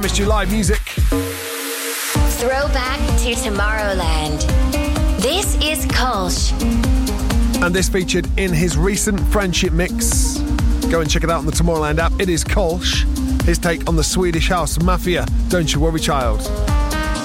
Missed you live music. Throwback to Tomorrowland. This is Kolsch. And this featured in his recent Friendship Mix. Go and check it out on the Tomorrowland app. It is Kolsch. His take on the Swedish House Mafia. Don't you worry, child.